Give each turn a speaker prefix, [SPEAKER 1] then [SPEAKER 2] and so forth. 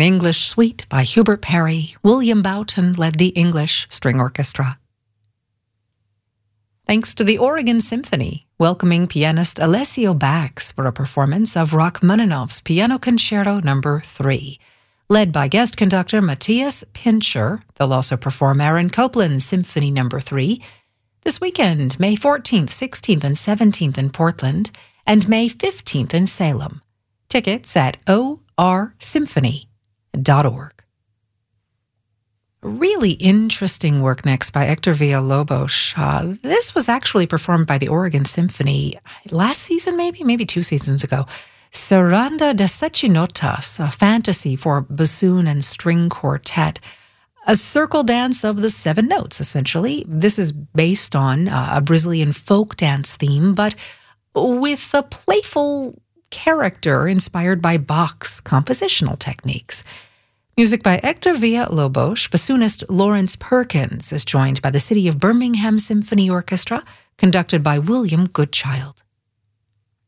[SPEAKER 1] English suite by Hubert Parry. William Boughton led the English String Orchestra. Thanks to the Oregon Symphony, welcoming pianist Alessio Bax for a performance of Rachmaninoff's Piano Concerto No. 3. Led by guest conductor Matthias Pincher, they'll also perform Aaron Copland's Symphony No. 3 this weekend, May 14th, 16th, and 17th in Portland, and May 15th in Salem. Tickets at orsymphony.org. Really interesting work next by Hector Villalobos. This was actually performed by the Oregon Symphony last season, maybe 2 seasons ago. Saranda de Sete Notas, a fantasy for bassoon and string quartet. A circle dance of the 7 notes, essentially. This is based on a Brazilian folk dance theme, but with a playful character inspired by Bach's compositional techniques. Music by Hector Villalobos. Bassoonist Lawrence Perkins is joined by the City of Birmingham Symphony Orchestra, conducted by William Goodchild.